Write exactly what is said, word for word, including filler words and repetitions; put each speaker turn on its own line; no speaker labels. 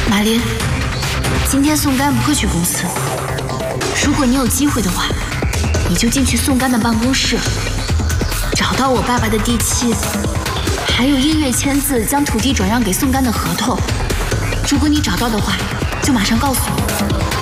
马林，今天宋干不会去公司。如果你有机会的话，你就进去宋干的办公室，找到我爸爸的地契，还有音乐签字将土地转让给宋干的合同。如果你找到的话，就马上告诉我。